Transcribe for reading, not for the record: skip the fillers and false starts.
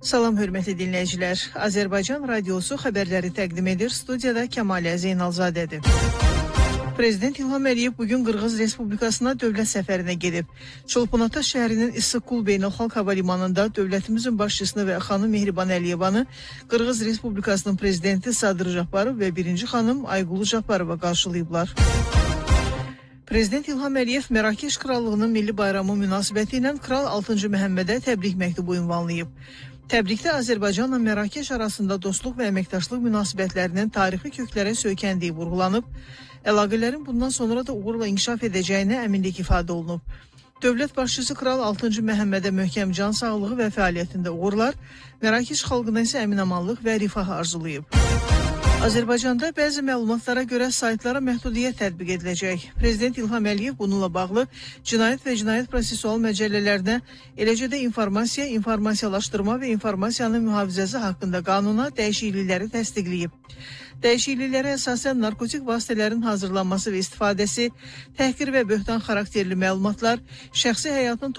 Salam hörmətli dinləyicilər. Azərbaycan Radiosu xəbərləri təqdim edir. Studiyada Kəmalə Zeynalzadədir. Prezident İlham Əliyev bugün Qırğız Respublikasına dövlət səfərinə gedib. Çolpanata şəhərinin İssıqkul Beynəlxalq Hava Limanında dövlətimizin başçısını və xanım Mehriban Əliyevanı Qırğız Respublikasının prezidenti Sadır Japarov və birinci xanım Ayqulu Japarova qarşılayıblar. Prezident İlham Əliyev Mərakeş Krallığının milli bayramı münasibəti ilə Kral 6-cı Məhəmmədə təbrik məktubu ünvanlayıb. Təbrikdə Azərbaycanla Mərakeş arasında dostluq və əməkdaşlıq münasibətlərinin tarixi köklərə söykəndiyi vurğulanıb, əlaqələrin bundan sonra da uğurla inkişaf edəcəyinə əminlik ifadə olunub. Dövlət başçısı Kral 6-cı Məhəmmədə möhkəm can sağlığı və fəaliyyətində uğurlar, Mərakeş xalqına isə əminamanlıq və rifah arzulayıb. Azərbaycanda bəzi məlumatlara görə saytlara məhdudiyyət tətbiq ediləcək. Prezident İlham Əliyev bununla bağlı cinayət və cinayət prosesual məcəllələrinə, eləcə də informasiya, informasiyalaşdırma və informasiyanın mühafizəsi haqqında qanuna dəyişiklikləri təsdiqləyib. Dəyişikliklərə əsasən narkotik vasitələrin hazırlanması və istifadəsi, təhqir və böhtan xarakterli məlumatlar, şəxsi həyatın